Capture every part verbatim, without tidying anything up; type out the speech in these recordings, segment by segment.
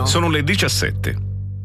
uno. Sono le diciassette.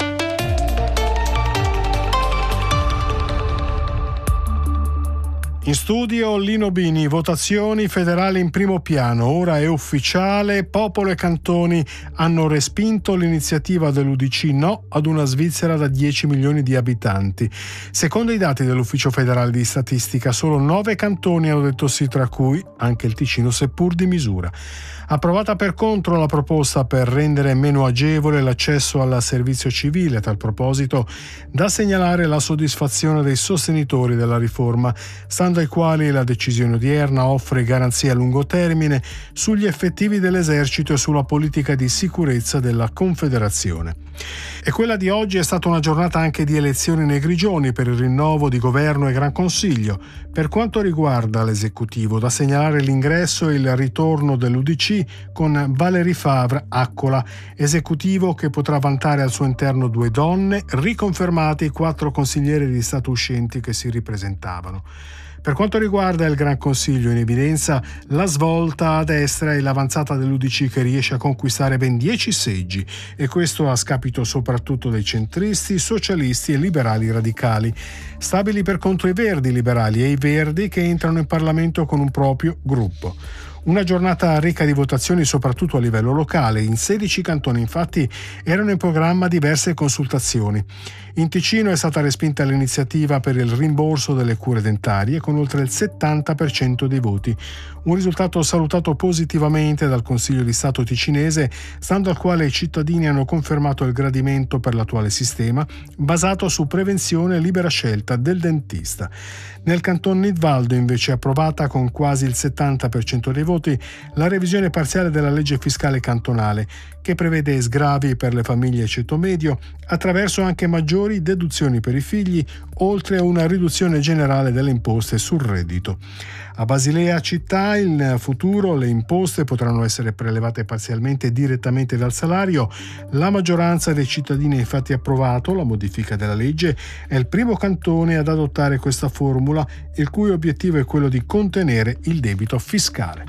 In studio Lino Bini, votazioni federali in primo piano, ora è ufficiale, popolo e cantoni hanno respinto l'iniziativa dell'U D C no ad una Svizzera da dieci milioni di abitanti. Secondo i dati dell'Ufficio federale di statistica, solo nove cantoni hanno detto sì, tra cui anche il Ticino, seppur di misura. Approvata per contro la proposta per rendere meno agevole l'accesso al servizio civile. A tal proposito, da segnalare la soddisfazione dei sostenitori della riforma, stando ai quali la decisione odierna offre garanzie a lungo termine sugli effettivi dell'esercito e sulla politica di sicurezza della Confederazione. E quella di oggi è stata una giornata anche di elezioni nei Grigioni per il rinnovo di governo e Gran Consiglio. Per quanto riguarda l'esecutivo, da segnalare l'ingresso e il ritorno dell'U D C con Valérie Favre Accola, esecutivo che potrà vantare al suo interno due donne, riconfermati i quattro consiglieri di Stato uscenti che si ripresentavano. Per quanto riguarda il Gran Consiglio, in evidenza la svolta a destra e l'avanzata dell'U D C che riesce a conquistare ben dieci seggi, e questo a scapito soprattutto dei centristi, socialisti e liberali radicali, stabili per contro i verdi liberali e i verdi che entrano in Parlamento con un proprio gruppo. Una giornata ricca di votazioni soprattutto a livello locale. In sedici cantoni infatti erano in programma diverse consultazioni. In Ticino è stata respinta l'iniziativa per il rimborso delle cure dentarie con oltre il settanta per cento dei voti. Un risultato salutato positivamente dal Consiglio di Stato ticinese, stando al quale i cittadini hanno confermato il gradimento per l'attuale sistema basato su prevenzione e libera scelta del dentista. Nel canton Nidvaldo invece è approvata con quasi il settanta per cento dei voti la revisione parziale della legge fiscale cantonale, che prevede sgravi per le famiglie ceto medio attraverso anche maggiori deduzioni per i figli, oltre a una riduzione generale delle imposte sul reddito. A Basilea città in futuro le imposte potranno essere prelevate parzialmente direttamente dal salario. La maggioranza dei cittadini ha infatti approvato la modifica della legge. È il primo cantone ad adottare questa formula, il cui obiettivo è quello di contenere il debito fiscale.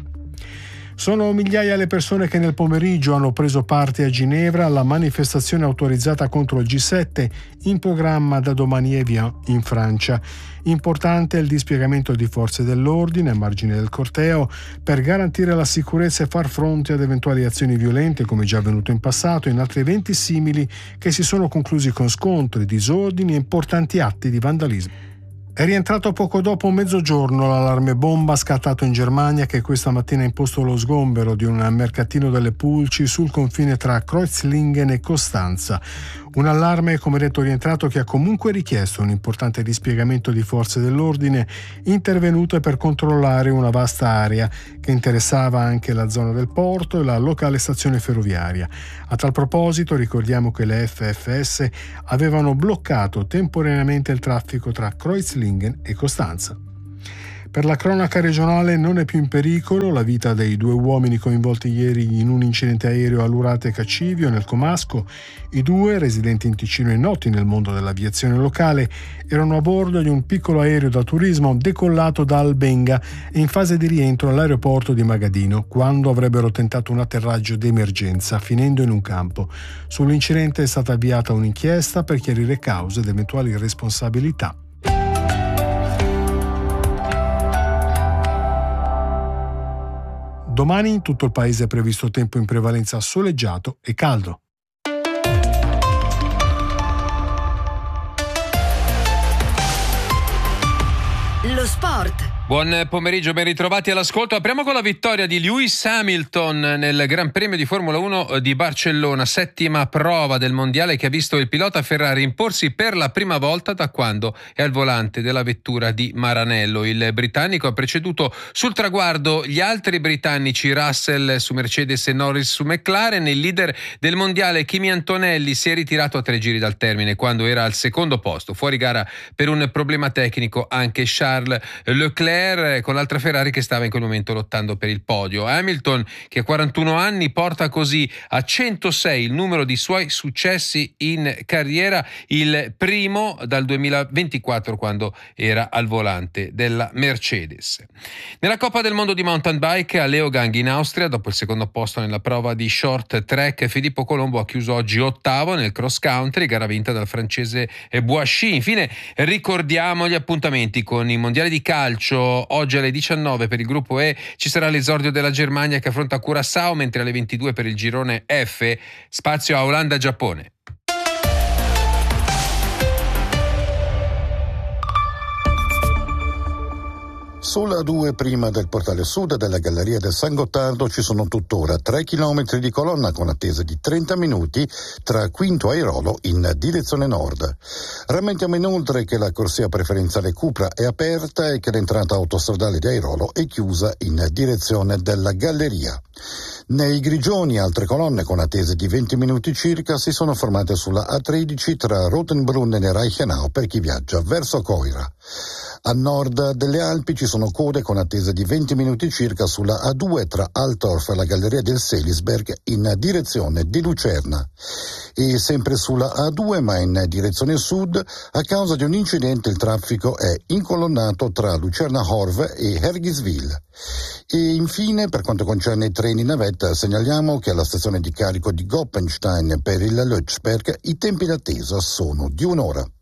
Sono migliaia le persone che nel pomeriggio hanno preso parte a Ginevra alla manifestazione autorizzata contro il G sette in programma da domani a Evian in Francia. Importante è il dispiegamento di forze dell'ordine a margine del corteo per garantire la sicurezza e far fronte ad eventuali azioni violente, come già avvenuto in passato in altri eventi simili che si sono conclusi con scontri, disordini e importanti atti di vandalismo. È rientrato poco dopo mezzogiorno l'allarme bomba scattato in Germania, che questa mattina ha imposto lo sgombero di un mercatino delle pulci sul confine tra Kreuzlingen e Costanza. Un allarme, come detto, rientrato che ha comunque richiesto un importante dispiegamento di forze dell'ordine intervenute per controllare una vasta area che interessava anche la zona del porto e la locale stazione ferroviaria. A tal proposito ricordiamo che le F F S avevano bloccato temporaneamente il traffico tra Kreuzlingen e Costanza. Per la cronaca regionale non è più in pericolo la vita dei due uomini coinvolti ieri in un incidente aereo a Lurate Cacivio nel Comasco. I due, residenti in Ticino e noti nel mondo dell'aviazione locale, erano a bordo di un piccolo aereo da turismo decollato da Albenga e in fase di rientro all'aeroporto di Magadino, quando avrebbero tentato un atterraggio d'emergenza, finendo in un campo. Sull'incidente è stata avviata un'inchiesta per chiarire cause ed eventuali responsabilità. Domani in tutto il paese è previsto tempo in prevalenza soleggiato e caldo. Lo sport. Buon pomeriggio, ben ritrovati all'ascolto. Apriamo con la vittoria di Lewis Hamilton nel Gran Premio di Formula uno di Barcellona, settima prova del mondiale che ha visto il pilota Ferrari imporsi per la prima volta da quando è al volante della vettura di Maranello. Il britannico ha preceduto sul traguardo gli altri britannici, Russell su Mercedes e Norris su McLaren. Il leader del mondiale Kimi Antonelli si è ritirato a tre giri dal termine quando era al secondo posto. Fuori gara per un problema tecnico anche Charles Leclerc, Leclerc con l'altra Ferrari che stava in quel momento lottando per il podio. Hamilton, che ha quarantuno anni, porta così a centosei il numero di suoi successi in carriera, il primo dal duemilaventiquattro, quando era al volante della Mercedes. Nella Coppa del Mondo di mountain bike a Leogang in Austria, dopo il secondo posto nella prova di short track, Filippo Colombo ha chiuso oggi ottavo nel cross country, gara vinta dal francese Boissy. Infine ricordiamo gli appuntamenti con i mondiali di calcio. Oggi alle diciannove per il gruppo E ci sarà l'esordio della Germania che affronta Curaçao, mentre alle ventidue per il girone F spazio a Olanda-Giappone. Sulla A due, prima del portale sud della Galleria del San Gottardo, ci sono tuttora tre chilometri di colonna con attesa di trenta minuti tra Quinto Airolo in direzione nord. Rammentiamo inoltre che la corsia preferenziale Cupra è aperta e che l'entrata autostradale di Airolo è chiusa in direzione della Galleria. Nei Grigioni altre colonne con attese di venti minuti circa si sono formate sulla A tredici tra Rotenbrunnen e Reichenau per chi viaggia verso Coira. A nord delle Alpi ci sono code con attesa di venti minuti circa sulla A due tra Altorf e la Galleria del Selisberg in direzione di Lucerna. E sempre sulla A due, ma in direzione sud, a causa di un incidente il traffico è incolonnato tra Lucerna Horv e Hergiswil. E infine, per quanto concerne i treni navetta, segnaliamo che alla stazione di carico di Goppenstein per il Lötschberg i tempi d'attesa sono di un'ora.